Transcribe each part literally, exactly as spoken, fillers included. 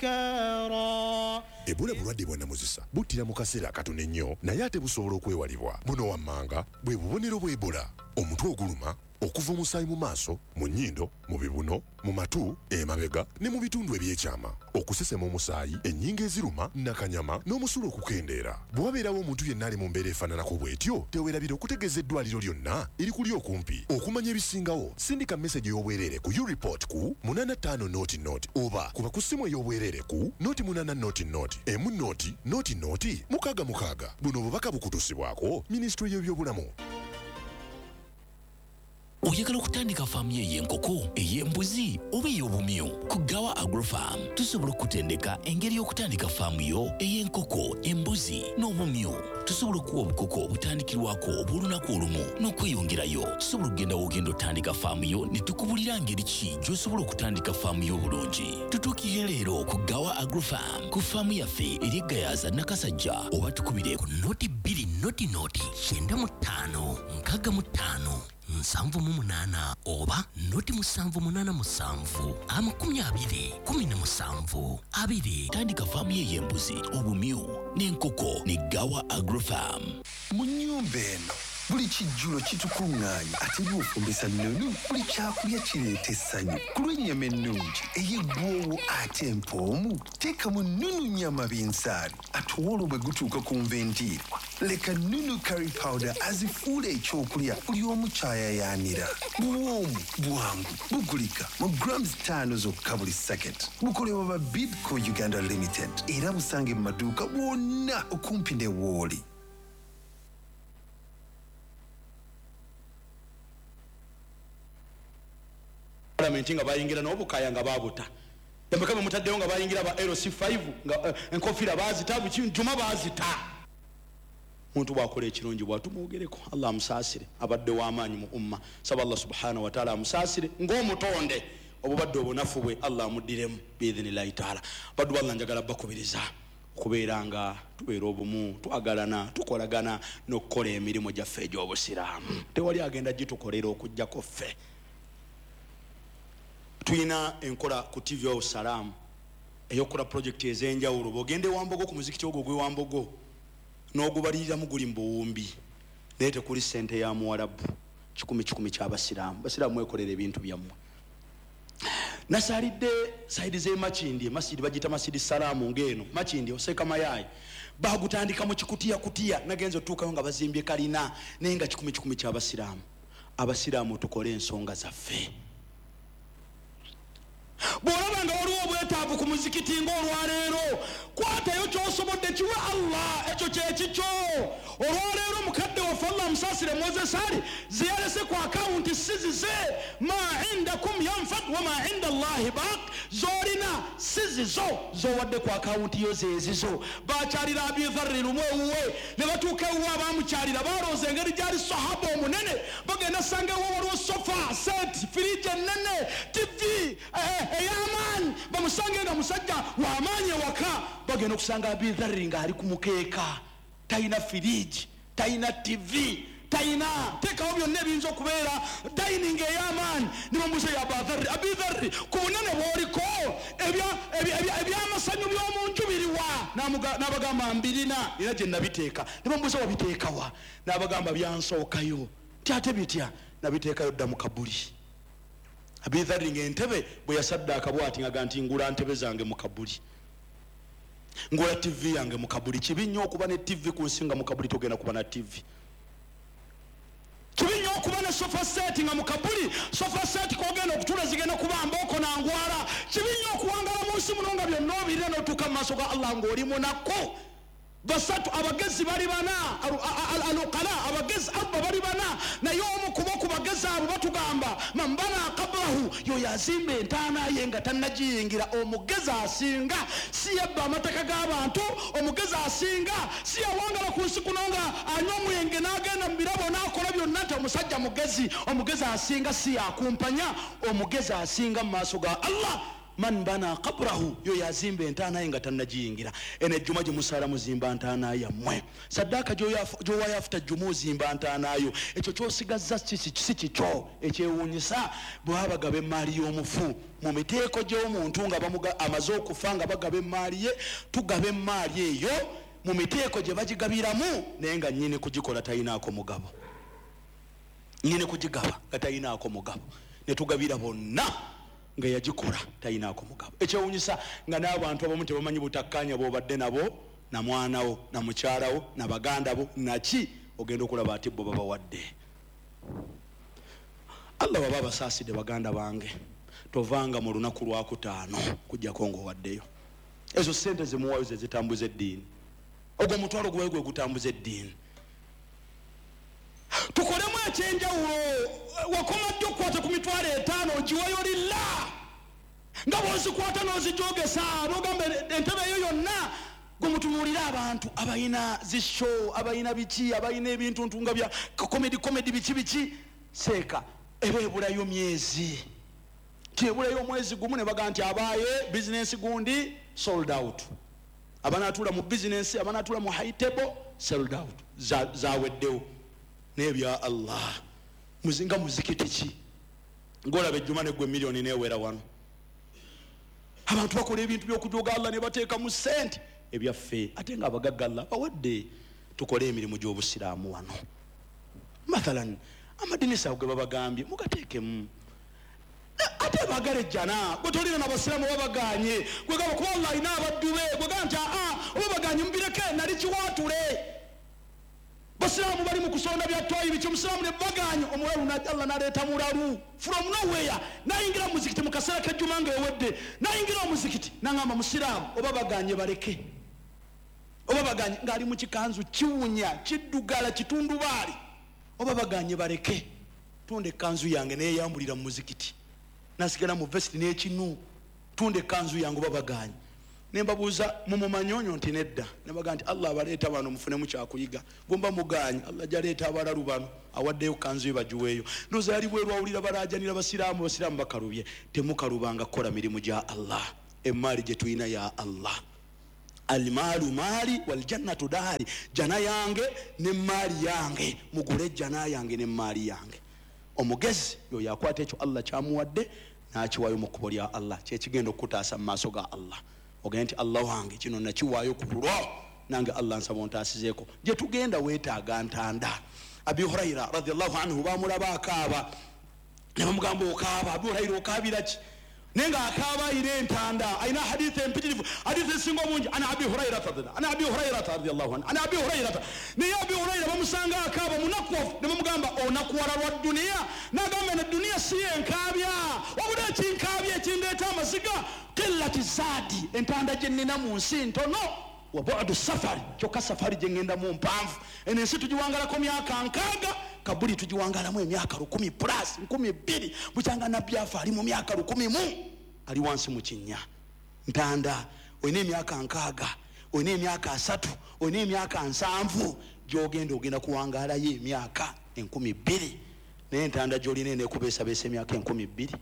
abkara. Ebola bulwadde bwa namuzisa buttira mu kaseera akatono ennyo naye ate busobola okwewalibwa. Buno wammanga bwe bubonero bw'Ebola: omutwe oguluma, okuva omusaayi mu maaso, mu nnyindo, mu bibuno, mu matu, emabega ne mu bitundu ebyekyama, okusesema omusaayi, ennyingo eziruma, nakanyama n'omusulo okukendeera. Bwe wabeerawo omuntu yenna ali mu mbeera efaananako bw'etyo, teweerabira okutegeeza eddwaliro lyonna erikuli okumpi. Okumanya ebisingawo, sindika message y'obwereere ku U-report ku munana ttaano nooti nooti oba kuba ku ssimu ey'obwereere ku nooti munana nooti nooti emu nooti nooti nooti mukaaga mukaaga. Buno obubaka bukutuusibwako Minisitule y'ebyobulamu. Oyagala okutandika faamu y'enkoko, ey'embuzi oba ey'obumyu? Ku Gawa Agrofarm tusobola okutendeka engeri y'okutandika faamu yo ey'enkoko, embuzi n'obumyu. Tusobola okuwa obukoko obutandikirwako obw'olunaku olumu n'okweyongerayo. Tusobola okugenda w'ogenda otandika faamu yo ne tukubulira ngeri ki gy'osobola okutandika faamu yo obulungi. Tutuukire leero ku Gawa Agrofarm ku faamu yaffe eri eGayaza Nakasajja, oba tukubire ku nooti bbiri nooti nooti kyenda mu ttaano nkaaga mu ttaano nsanvu mu munaana oba noti musanvu munaana musanvu amakumi abiri kumi na musanvu abiri. Tandika faamu ye y'embuzi, obumyu n'enkoko ne Gawa Agrofarm. Mu nnyumba eno buli kijjulo kitukuŋŋaanya ate by'ofumbisa nnonu buli kyakulya kireeta essanyu. Ku lw'ennyama ennungi ey'eggwoowo ate empoomu teekamu nnunu nnyama binsaali ate olwo bwe gutuuka ku nvendiirwa leka nnunu curry powder azifuula ekyokulya buli omu kyayayaanira. Buwoomu bwangu bugulika mu grams ttaano zokka buli saketi. Bukolebwa ba Bidco Uganda Limited era busange mu maduuka bwonna okumpi ne Wooli. Parliament nga bayingira n'obukaya nga babuta. Yamukama mutaddeyo nga bayingira ba L C five nga uh, enkofira bazita bujuma bazita. Muntu bwakola ekirungi bwatumugereko Allah amusaasire abadde w'amaanyi mu umma. Saba Allah subhanahu wa ta'ala amusaasire ng'omutonde obubadde obunafu bwe Allah amuddiremu biidhnillahi ta'ala. Baddu Allah njagala bakubiriza okubeera nga tubeera obumu, twagalana, tukolagana n'okukola emirimu gyaffe egy'obusiraamu. Tewali agenda gitukolera okujjako ffe. Tuina enkola ku T V o Salaam eyokola project ez'enjawulo. Bw'ogende Wambogo ku muzikiti ogwo gwe Wambogo n'ogubalirira mu guli mbowumbi naye tekuli ssente ya Muwarabu kikumi kikumi ky'Abasiraamu. Basiraamu mwekolera ebintu byammwe. Nasalidde saidi z'e Makindi, masjidi bagita Masjidi Salaamu ng'eno Makindi Oseka Mayayi bagutandika mu kikutiya kutiya nagenze otuukayo nga bazimbye kalina naye nga kikumi kikumi ky'Abasiraamu. Abasiraamu tukole ensonga zaffe. Bw'olaba nga waliwo obwetaavu ku muzikiti ng'olwaleero kwatayo ky'osobodde kiwe Allah, ekyo kye kikyo. Olwaleero mukadde waffe Allah amusaasire Moses Ali ziyalese ku akawunti sizize ma indakum yanfad wa ma inda Allahi baq. Zolina sizizo zowadde ku akawunti yo zezizo. Bakyalira Abi Dharri lumu ewuwe ne batuuka ewuwe abaamukyalira balooza engeri gyali sahaba omunene bagenda sanga ewuwe waliwo sofa set firiji ennene T V eyaman bamusange nga musajja w'amaanyi ewaka bagenda okusanga Abi Dharri ng'ali ku mukeeka talina firiji talina T V talina teekawo byonna ebiyinza okubeera dining ey'amaanyi ne bamubuuza ya Abi Dharri Abi Dharri ku bunene bw'oliko ebyamasanyu by'omu nju biriwa? N'abagamba mbirina era gye nabiteeka. Ne bamubuuza wabiteekawa? N'abagamba byansookayo. Ti ate bitya? Nabiteekayo dda mu kabuli. Abi Dharri ng'entebe bwe yasaddaaka bw'ati nga nti ngula ntebe zange mu kabuli, ngula T V yange mu kabuli. Kibi nnyo okuba ne T V ku nsi nga mu kabuli togenda kuba na T V. Kibi nnyo okuba ne sofa set nga mu kabuli sofa set kogenda okutula zigenda kuba mbooko nangwala. Kibi nnyo okuwangala mu nsi muno nga byonna obirira n'otuuka mu maaso ga Allah ng'oli munako. Basatu abagezi bali bana alukala abagezi abba bali bana naye omu kubo ku bagezi abo batugamba mambana qabrahu yo yazimba entaana ye nga tannagiyingira. Omugezi asinga si yabba amataka g'abantu, omugezi asinga si yawangala ku nsi kuno nga anywa omwenge n'agenda mu birabo n'akola byonna nti omusajja mugezi. Omugezi asinga si yakumpanya, omugezi asinga mu maaso ga Allah man bana qabrahu yo yazimba entaana nga tannagiyingira ene ejjuma gye musaala muzimba ntaana yammwe saddaaka gyowa yafuta ejjuma ozimba ntaana yo ekyo kyosigazza si kikyo ekyewuunyisa bwe babagaba emmaali y'omufu mu miteeko gy'omuntu nga amaze okufa nga bagaba emmaali ye tugaba emmaali eyo mu miteeko gye bagigabiramu naye nga nnyini kugikola talinaako mugabo nnyini kugigaba nga talinaako mugabo ne tugabira bonna nga yagikola talinaako mugabo ekyewuunyisa nga n'abantu abamu tebamanyi butakkanya bw'obadde nabo na mwanawo na mukyalawo na baganda bo naki ogenda okulaba ati bo babawadde. Allah waba abasaasidde baganda bange tovanga mu lunaku lwakutaano kujjako ng'owaddeyo ezo sente zimuwayo ze zitambuza eddiini ogwo omutwalo gwayo gwe gutambuza eddiini. Tukolemu ekyenjawulo wakomadde okukwata ku mitwalo etaano ogiwayo lilla nga bw'ozikwata n'ozijogesa n'ogamba entebe eyo yonna gwe mutunuulira abantu abalina zishow abalina biki abalina ebintu ntunga bya komedi komedi biki biki seeka ebeebulayo myezi tebulayo omwezi gumu ne baga nti abaaye bizinensi gundi sold out abanatuula mu bizinensi abanatuula mu high table sold out zaweddewo nebya Allah muzinga muzikiti ki ngolaba ejjuma ne gwe milioni newera wano abantu bakola ebintu by'okujoga Allah ne bateeka mu sente ebyaffe ate nga abagagga Allah bawadde tukole emirimu gy'obusiraamu wano. Mathalan amadinisa gwe babagambye mugateekemu ate bagale jana gwe tolina n'abasiraamu babaganye gwe gaba kuba Allah ina abaddu be gwe gamba nti aa obabaganye mubireke nali kiwaatule basiraamu bali mu kusonda bya twayi bikyo musiraamu ne baganye omuwelu na Allah naleeta mulalu from nowhere nayingira muzikiti mu kaseera k'ejjuma nga ewedde nayingira omuzikiti nangamba musiraamu oba baganye baleke oba baganye ng'ali mu kikanzu kiwunya kiddugala kitundubaali oba baganye baleke tunda ekkanzu yange neyeyambulira mu muzikiti nasigala mu vesti n'ekinu tunda ekkanzu yange oba baganye nembabuuza mumumanyonyo nti nedda nebaga nti Allah abaleeta bano mufunemu kyakuyiga gomba muganye Allah jaleeta abalalu bano awaddeyo kanzu ye bagiweeyo ndoza yali bweru awulira balajanira basiraamu basiraamu bakalubye temukalubanga kukola mirimu gya Allah emmaali gye tulina ya Allah almaalu maali waljannatu daari jana yange nemmaali yange mugule jana yange nemmaali yange omugezi yoyo akwata ekyo Allah kyamuwadde n'akiwaayo mu kkubo lya Allah kyekigenda okutaasa mu maaso ga Allah ogenda nti Allah wange kino nakiwaayo ku lulwo nange Allah nsaba ontaasizeeko gye tugenda weetaaga ntanda. Abi Hurayra radiyallahu anhu bamulaba akaaba ne bamugamba okaaba Abi Hurayra okaabira ki naye nga akaaba ayina entanda ayina hadithi empitirivu hadithi esinga obungi ana Abi Hurayra ana Abi Hurayra radiyallahu anhu ana Abi Hurayra naye Abi Hurayra bamusanga akaaba munakuwafu ne bamugamba onakuwala lwa duniya n'agamba ne duniya si yenkaabya wabula ekinkaabya ekindeeta amaziga qillati zaadi entanda gye nnina mu nsi ntono wa bu'du safari kyokka safari gye ŋŋenda mu mpanvu eno ensi tugiwangalako myaka nkaaga kabuli tugiwangalamu emyaka lukumi plus nkumi bbiri bukyanga nabbi afa ali mu myaka lukumi mu ali wansi mu kinnya ntanda olina emyaka nkaaga olina emyaka asatu olina emyaka nsanvu gyogenda ogenda kuwangalayo emyaka enkumi bbiri naye entanda gyolina enekubeesabeesa emyaka enkumi bbiri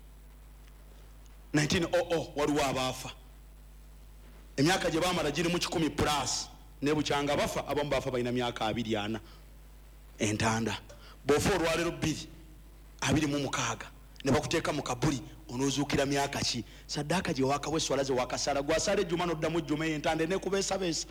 nineteen hundred waliwo abaafa emyaka gye baamala giri mu kikumi plus ne bukyanga bafa abamu bafa balina myaka abiri ana entanda bw'ofa olwaleero bbiri abiri mu mukaaga ne bakuteeka mu kabuli onoozuukira myaka ki saddaaka gye waakawa eswala ze wakasala gwasala ejjuma n'oddamu ejjuma eyo entanda enekubeesabeesa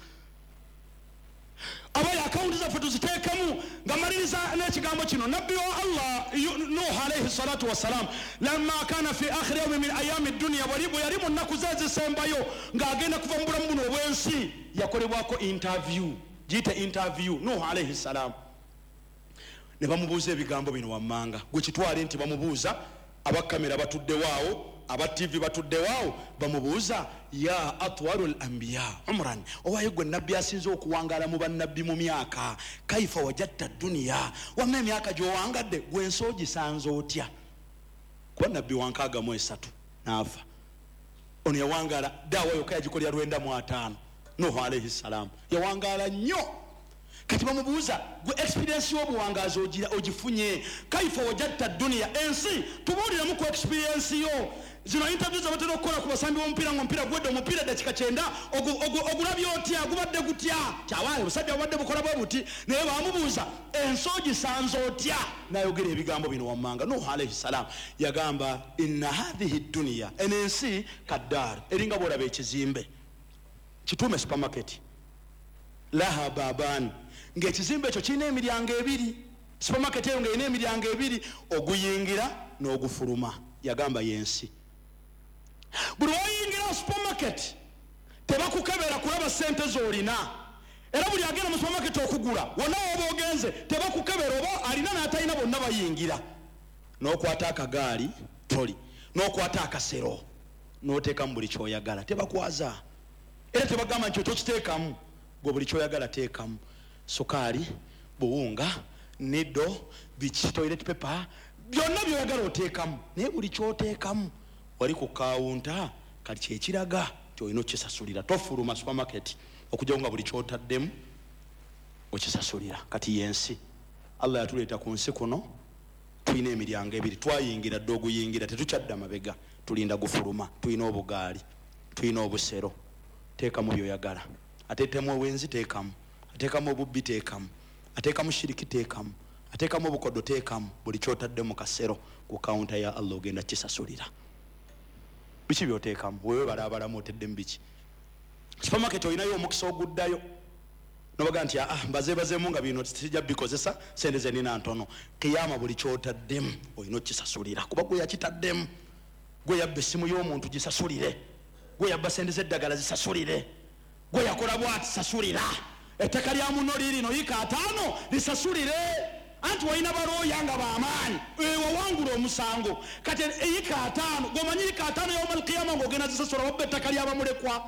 abaye akawunti zaffe tuziteekemu nga maliriza n'ekigambo kino nabbi wa Allah Nuh alayhi salatu wassalam lamma kana fi akhiri yawmi min ayami dunya bwe yali mu nnaku ze ezisembayo ng'agenda kuva mu bulamu buno obw'ensi yakolebwako interview giyite interview Nuh alayhi salam ne bamubuuza ebigambo bino wammanga gwe kitwale nti bamubuuza abakamera batuddewaawo aba T V batuddewaawo bamubuuza ya atwalul anbiya umran owaye gwe nabbi asinze okuwangala mu bannabbi mu myaka kaifa wajadta dunya wamma emyaka gy'owangadde gwe ensi ogisanze otya kuba nabbi wankaaga mu esatu n'afa ono yawangala daawa yokka yagikolera lwenda mu ataano Nuhu alayhi salam yawangala nnyo kati bamubuuza gwe experience y'obuwangazi ogifunye kaifa wajadta dunya ensi tubuuliremu ku experience yo zino interviews abatera okukola ku basambi b'omupiira ng'omupiira gwedde omupiira dakika kyenda ogulabye otya gubadde gutya kyawaayo obusajja bubadde bukola bwe buti naye bamubuuza ensoogi sanze otya n'ayogera ebigambo bino wammanga nuhu alaihi salaam yagamba inna hadhihi dduniya eno ensi kaddaar eringa bwolaba ekizimbe kituume supermarket laha baban ng'ekizimbe ekyo kirina emiryango ebiri supermarket eyo ng'erina emiryango ebiri oguyingira n'ogufuluma yagamba yensi buli woyingira supermarket tebakukebera kulaba sente z'olina era buli agenda mu supermarket okugula wonna woba ogenze tebakukebera oba alina n'atalina bonna bayingira n'okwata akagaali toli n'okwata akasero n'oteekamu buli kyoyagala tebakwaza era tebagamba nti otokiteekamu gwe buli kyoyagala teekamu sukaali buwunga nido biki toilet paper byonna byoyagala oteekamu naye buli kyoteekamu wali ku kawunta kali kyekiraga kyolina okisasulira tofuluma supermarket okujja nga buli kyotaddemu okisasulira kati yensi Allah yatuleeta ku nsi kuno tulina emiryango ebiri twayingira dde oguyingira tetukyadda mabega tulinda gufuluma tulina obugaali tulina obusero teekamu byoyagala ateetemu owenzi teekamu ateekamu obubbi teekamu ateekamu shiriki teekamu ateekamu obukodo teekamu buli kyotadde mu kasero ku kawunta ya Allah ogenda kisasulira biki byoteekamu wewe balaabalamu oteddemu biki supermarket olinayo omukisa oguddayo nobaga nti ah mbazeebazeemu nga bino tijja bikozesa sente ze nina ntono kiyama buli kyotaddemu olina okisasulira kuba gwe yakitaddemu gwe yabba essimu y'omuntu gisasulire gwe yabba sente z'eddagala zisasulire gwe yakola bwati sasulira ettaka lya muno lirino yika ataano lisasulire anti walina balooya nga bamaanyi wawangula omusango kati eyika ataano gomanyi yika ataano yawmal qiyama ng'ogenda zisasula wabba ettaka ly'abamulekwa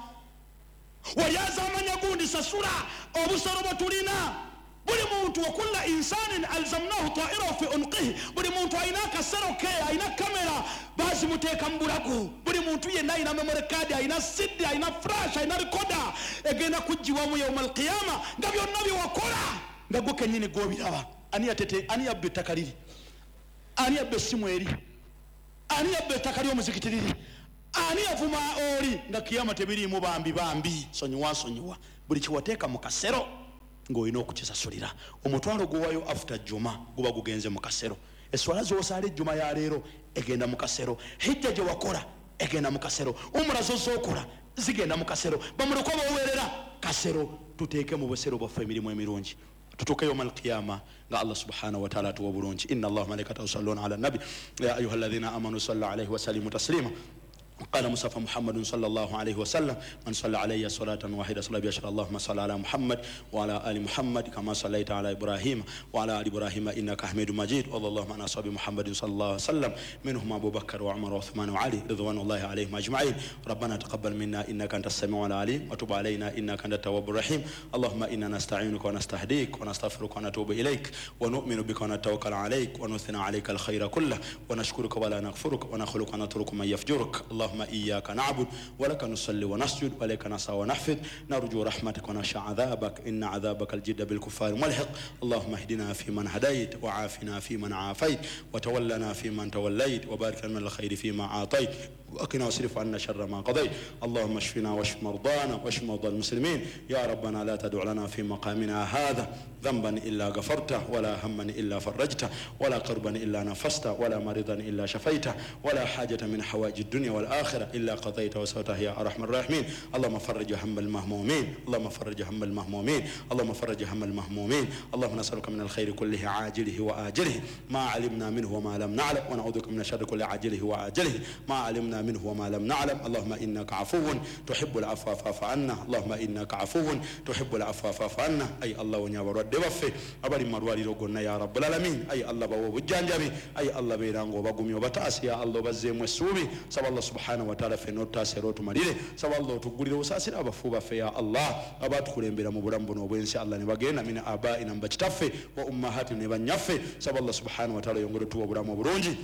wali azamanya gundi sasula obusolo bwe tulina buli muntu wakulla insanin alzamnahu ta'irahu fi unqihi buli muntu alina akasero ke alina kamera bazimuteeka mu bulago buli muntu yenna alina memory card alina cd alina flash alina recorder egenda kuggiwamu yawmal qiyama nga byonna byewakola nga gwe kennyini gw'obiraba ani yatete ani yabba ettaka liri ani yabba essimu eri ani yabba ettaka ly'omuzikiti liri ani yavuma oli nga kiyama tebiriimu bambi bambi sonyiwa nsonyiwa buli kiwateeka mu kasero ng'olina okukisasulira omutwalo guwayo after juma guba gugenze mu kasero eswala z'osaala ejjuma ya leero egenda mu kasero hijja gye wakola egenda mu kasero umura zo z'okola zigenda mu kasero bamulekwa baweerera kasero tuteeke mu busero bwaffe emirimu emirungi tutuke yawmal qiyama nga Allah subhanahu wa ta'ala tuwa bulungi inna Allaha malaikatahu yusalluna ala nabi ya ayyuhalladhina amanu sallu alayhi wa sallimu taslima قال مصطفى محمد صلى الله عليه وسلم من صلى علي صلاة واحدة صلى بأشر اللهم صل على محمد وعلى آل محمد كما صليت على إبراهيم وعلى آل إبراهيم إنك حميد مجيد والله اللهم عن أصحاب محمد صلى الله عليه وسلم منهم أبو بكر وعمر وعثمان وعلي رضوان الله عليهم أجمعين ربنا تقبل منا إنك أنت السميع العليم وتب علينا إنك أنت التواب الرحيم اللهم إنا نستعينك ونستهديك ونستغفرك ونتوب إليك ونؤمن بك ونتوكل عليك ونثنى عليك الخير كله ونشكرك ولا نكفرك ونخلق ونترك من يفجرك اللهم إياك نعبد ولك نصلي ونسجد ولك نسعى ونحفظ نرجو رحمتك ونخشى عذابك إن عذابك الجد بالكفار ملحق اللهم اهدنا فيمن هديت وعافنا فيمن عافيت وتولنا فيمن توليت وبارك لنا الخير فيما أعطيت وقنا واصرف عنا شر ما قضيت اللهم اشفنا واشف مرضانا واشف مرضى المسلمين يا ربنا لا تدع لنا في مقامنا هذا ذنبا إلا غفرته ولا هما إلا فرجته ولا قربا إلا نفسته ولا مريضا إلا شفيته ولا حاجة من حوائج الدنيا والآخرة إلا قضيت وسوتها يا أرحم الراحمين اللهم فرج هم المهمومين اللهم فرج هم المهمومين اللهم فرج هم المهمومين اللهم نسألك من الخير كله عاجله وآجله ما علمنا منه وما لم نعلم ونعوذ بك من الشر كله عاجله وآجله ما علمنا منه وما لم نعلم اللهم إنك عفو تحب العفو فاعف عنا اللهم إنك عفو تحب العفو فاعف عنا أي الله ونيابر ودبفه أبري مروالي رغنا يا رب العالمين أي الله بو بجانجبي أي الله بيرانغو بغمي وبتاس يا الله بزيم وسوبي سب الله سبحانه وتعالى في نوتا سيروت مريره سب الله تغولي وساسر أبفوبا في يا الله أبات كولمبيرا مبرم بنو بينسي الله نبغينا من آبائنا بجتفه وأمهاتنا نبنيفه سب الله سبحانه وتعالى ينغرو تو برام برونجي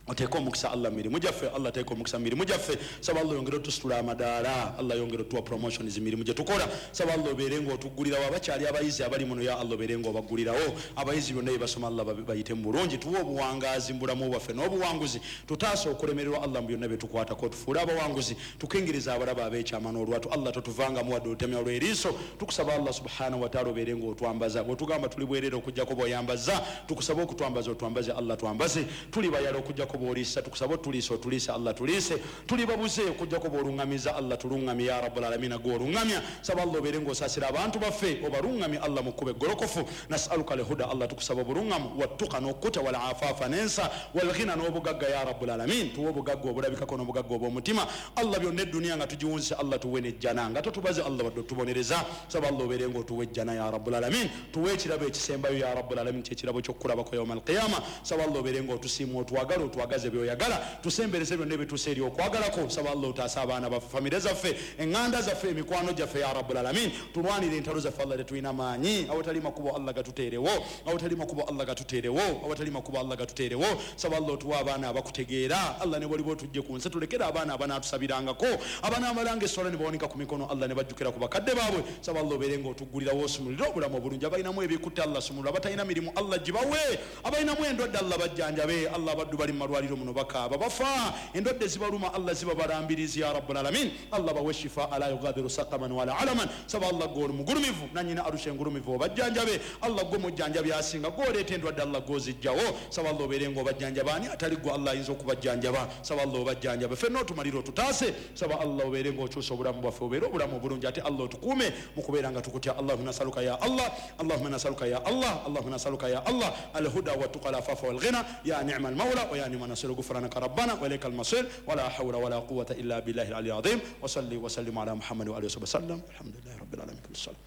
Oteeka omukisa Allah mirimu gyaffe, Allah teeka omukisa mirimu gyaffe. Saba Allah yongere otusitula amadaala, Allah yongere otuwa promotions mirimu gye tukola. Saba Allah obeere ng'otuggulirawo abakyali abayizi abali muno, ya Allah obeere ng'obaggulirawo. Abayizi bonna bye basoma Allah bayite mu bulungi, tuwe obuwangaazi mu bulamu bwaffe n'obuwanguzi. Tutaase okulemererwa Allah mu byonna bye tukwatako, tufuule abawanguzi, tukingiriza abalaba ab'ekyama n'olwatu. Allah totuvangamu wadde olutemya olw'eriiso. Tukusaba Allah subhanahu wa ta'ala obeere ng'otwambaza. Bw'otugamba tuli bwereere okuggyako bw'oyambaza, tukusaba okutwambaza otwambaze, Allah twambaze. Tuli bayala okuggyako bw'oliisa, tukusaba otuliise otuliise, Allah tuliise. Tuli babuze okuggyako bw'oluŋŋamiza, Allah tuluŋŋamye ya rabbul aalamiina gw'oluŋŋamya. Saba Allah obeere ng'osaasira abantu baffe, obaluŋŋamye Allah mu kkubo eggolokofu. Nas'aluka al-huda, Allah tukusaba obuluŋŋamu, wattuqa n'okkuta, wal afaafa n'ensa, wal ghina n'obugagga ya rabbul aalamiin. Tuwe obugagga obulabikako n'obugagga obw'omutima. Allah byonna eddunya nga tugiwunzise, Allah tuwe n'ejjana, nga totubaze Allah wadde otubonereza. Saba Allah obeere ng'otuwa ejjana ya rabbul aalamiin. Tuwe ekirabo ekisembayo ya rabbul aalamiin, kyekirabo ky'okulabako yawmal qiyaama. Saba Allah obeere ng'otusiima, otwagala, otwagaze by'oyagala, tusembereze byonna ebituuse eri okwagalako. Saba Allah otaase abaana baffe, famire zaffe, eŋŋanda zaffe, emikwano gyaffe ya rabbul aalamiin. Tulwanire entalo zaffe Allah tetulina maanyi, awatali makubo Allah gatuteerewo, awatali makubo Allah gatuteerewo, awatali makubo Allah gatuteerewo. Saba Allah otuwa abaana abakutegeera, Allah ne bwoliba otujje ku nsi, tulekera abaana abanaatusabirangako, abaana abalanga esswala ne bawanika ku mikono, Allah ne bajjukira ku bakadde baabwe. Saba Allah obeere ng'otuggulirawo, osumulire obulamu obulungi. Abalinamu ebikutte Allah sumulira, abatalina mirimu Allah gibawe, abalinamu endwadde Allah bajjanjabe. Allah abaddu bali mu malwaliro muno bakaaba bafa, endwadde zibaluma Allah zibabalambirizi ya rabbul aalamiin. Allah bawe shifa ala yughadiru saqaman wala alaman. Saba Allah gwe mugulumivu, nannyina arusha engulumivu obajjanjabe. Allah gwe mujjanjabi asinga, gw'oleeta endwadde Allah gw'ozijjawo. Saba Allah obeere ng'obajjanjaba, ani atali gwe Allah ayinza okubajjanjaba. Saba Allah obajjanjabe, ffenna otumalire otutaase. Saba Allah obeere ng'okyusa obulamu bwaffe, obeere obulamu obulungi, ate Allah otukuume mu kubeera nga tukutya. Allahumma nasaluka ya Allah, Allahumma nasaluka ya Allah, Allahumma nasaluka ya Allah alhuda wattuqa al-afafa wal ghina ya ni'ma al-mawla wa ya ni'ma nasiru ghufranaka rabbana wa ilayka al-masir wa la hawla wa la quwwata illa billahi al-ali al-azim. Wa salli wa sallim ala Muhammad wa alihi wa sallam. Alhamdulillahi rabbil alamin.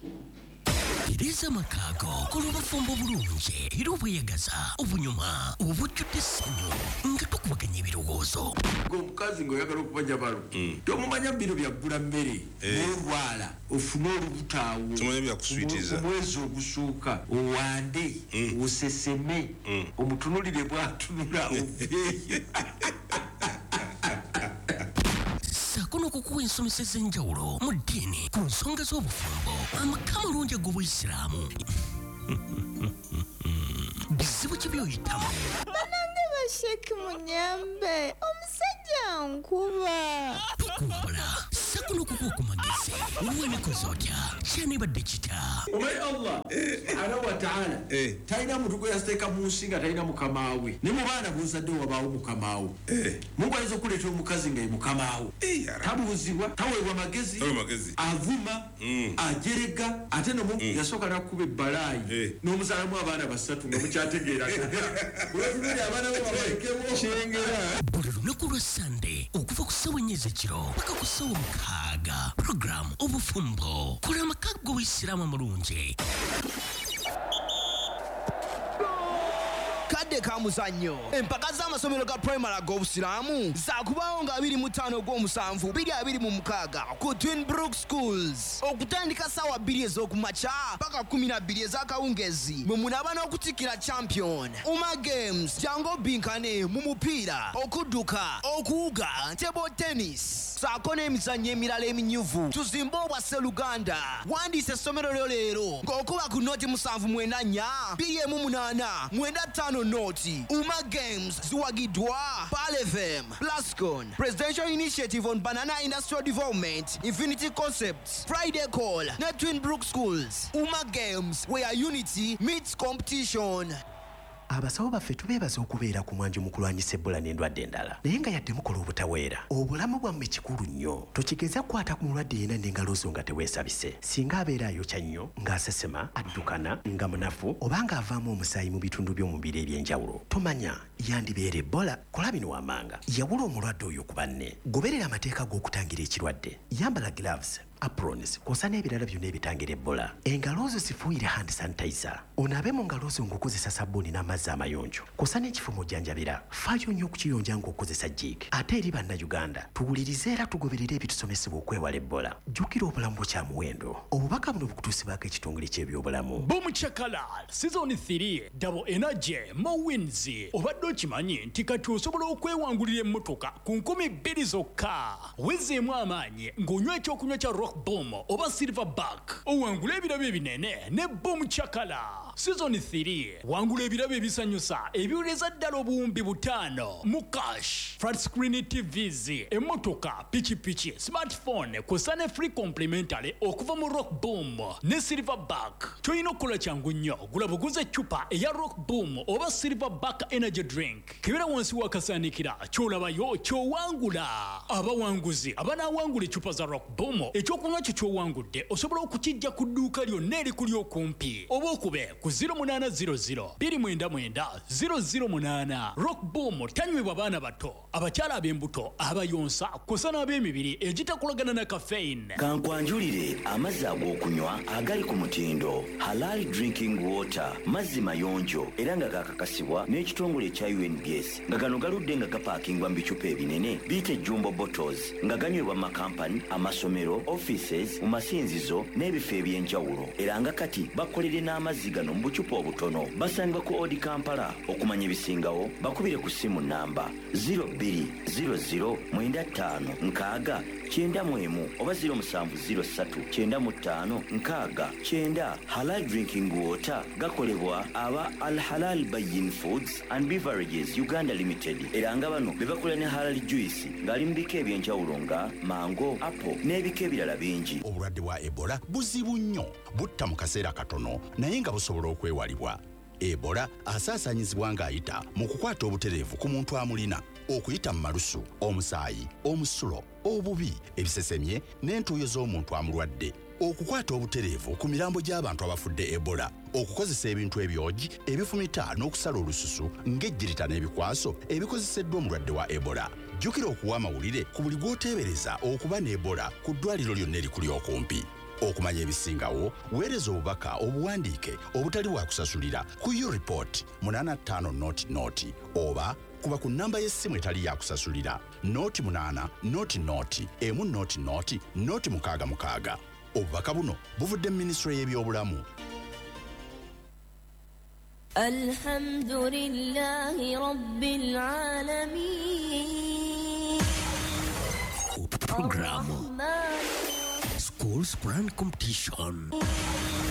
Tereza Makago kulubafumbo bulungi era obweyagaza obunyuma obujjudde essanyu nga tukubaganya ebirowoozo. Omukazi ng'oyagala okubanja balo tomumanya bino byaggula mmere n'olwala ofune olubutaawo omwezi ogusuuka owande oseseme omutunulire bw'atunula oveeyo. Sakono kukuwa ensomesa ez'enjawulo mu ddiini ku nsonga z'obufumbo, amaka malungi ag'Obuyisiraamu. Bizibu ki by'oyitamu? Banange basheki munyambe, omusajja nkuba. Tukumbula sakono kukuwa ku magezi w'emikozi otya kyanibadde kita. Omanyi Allah subhanahu wa ta'ala talina muntu gwe yasiteeka mu nsi nga talina mukamaawe, ne mu baana b'ozadde wabaawo mukamaawo. Mungu ayinza okuleetera omukazi nga ye mukamaawo, tabuuzibwa, taweebwa magezi, avuma, ajerega, ate nomu yasooka n'akkuba ebbalaayi n'omuzaalamu abaana basatu nga mukyategeera. Olwatulire abaana bo babalekemo kyengera. Buli lunaku lwa Sande okuva ku ssaawa ennya ez'ekiro paka ku ssaawa mukaaga, program obufumbo kola amaka g'Obuyisiraamu amulungi. Kadde ka muzannyo, empaka z'amasomero ga primary ag'Obusiraamu zaakubaawo nga abiri mu ttaano ogw'omusanvu bbiri abiri mu mukaaga ku Twin Brook Schools okutandika ssaawa bbiri ez'okumakya paka kkumi na bbiri ez'akawungezi mwe munaaba n'okutikkira champion Uma Games. Jangu obbinkane mu mupiira, okudduka, okuwuga, table tennis saako n'emizannyo emirala eminyuvu. Tuzimbe obwa Sseruganda. Wandiisa essomero lyo leero ng'okuba ku nooti musanvu mwenda nnya bbiri emu munaana mwenda ttaano noti. Uma Games ziwagiddwa Pal F M, Plascon, Presidential Initiative on Banana Industrial Development, Infinity Concepts, Friday Call, ne Twin Brook Schools. Uma Games, where unity meets competition. Abasawo baffe tubeebaza okubeera ku mwanjo mu kulwanyisa Ebola n'endwadde endala, naye nga yadde mukola obutaweera. Obulamu bwammwe kikulu nnyo. Tokigeza kukwata ku mulwadde yenna n'engalo zo nga teweesabise. Singa abeera ayokya nnyo, ng'asesema, addukana, nga munafu, oba ng'avaamu omusaayi mu bitundu by'omubiri eby'enjawulo, tomanya yandibeera Ebola. Kola bino wammanga, yawula omulwadde oyo ku banne. Goberera amateeka g'okutangira ekirwadde. Yambala gloves, aprons kw'osa n'ebirala byonna ebitangira ebola. Engalo zo zifuuyire hand sanitizer. Onaabe mu ngalo zo ng'okozesa sabbuuni n'amazzi amayonjo kw'osa n'ekifumo ojjanjabira. Faayo nnyo okukiyonja ng'okozesa jig. Ate eri bannayuganda tuwulirize era tugoberere ebitusomesebwa okwewala ebola. Jjukira obulamu bukya muwendo. Obubaka buno bukutuusibwako ekitongole ky'ebyobulamu. Bomuchakala season three double energy mo wins. Obadde okimanyi nti kati osobola okwewangulira emmotoka ku nkumi bbiri zokka. Wezeemu amaanyi ng'onywa ekyokunywa kya rock boom oba silverback. Owangula ebirabo ebinene ne Bomuchakala. Season three wangula ebirabo ebisanyusa ebiwuleza ddala obuwumbi butaano mu cash. Flat screen T Vs, emmotoka, pichipichi, smartphone kw'ossa ne free complimentary okuva mu rock boom ne silverback. Toyina okukola kyangu nnyo, gula buguze eccupa eya rock boom oba silverback energy drink. Kebera wansi wakasaanikira ky'olabayo ky'owangula. Abawanguzi abanaawangula eccupa za rock boom ekyokunywa kyo ky'owangudde osobola okukijja ku dduuka lyonna erikuli okumpi oba okube ku zero munana zero zero two nine nine zero zero munana. Rock boom tanywebwa baana bato, abakyala ab'embuto, abayonsa kw'ossa n'ab'emibiri egitakolagana na caffeine. Kankwanjulire amazzi ag'okunywa agali ku mutindo Halal Drinking Water, mazzi mayonjo era nga gakakasibwa n'ekitongole ekya U N B S nga gano galudde nga gapaakingwa mu bicupa ebinene biyite jumbo bottles nga ganywebwa mu makampani, amasomero, offices, mu masinzizo n'ebifo eby'enjawulo era nga kati bakolere n'amazzi gano mu bucupa obutono. Basangibwa ku Odi Kampala. Okumanya ebisingawo bakubire ku ssimu namba zero two zero zero nine five nkaaga kyenda mu emu oba zero seven zero three kyenda mu ttaano nkaaga kyenda. Halal Drinking Water gakolebwa aba Al Halal Bayin Foods and Beverages Uganda Limited era nga bano be bakola ne Halal Juice ng'ali mu bika eby'enjawulo nga mango, apple n'ebika ebirala bingi. Obulwadde bwa Ebola buzibu nnyo, butta mu kaseera katono naye nga busobola okwewalibwa. Ebola asaasaanyizibwa ng'ayita mu kukwata obutereevu ku muntu amulina, okuyita mu malusu, omusaayi, omusulo, obubi, ebisesemye n'entuuyo z'omuntu amulwadde, okukwata obutereevu ku mirambo gy'abantu abafudde Ebola, okukozesa ebintu ebyogi, ebifumita n'okusala olususu ng'ejjirita n'ebikwaso ebikozeseddwa omulwadde wa Ebola. Jjukira okuwa amawulire ku buli gw'oteebereza okuba ne Ebola ku ddwaliro lyonna erikuli okumpi. Okumanya ebisingawo, weereza obubaka obuwandiike obutali bwa kusasulira ku U-Report munana ttaano noti noti oba kuba ku nnamba y'essimu etali ya kusasulira noti munana noti noti emu noti noti noti mukaaga mukaaga. Obubaka buno buvudde mu Minisitule y'ebyobulamu. Alhamdulillahi Rabbil Alamin. Programu School Sprint Competition.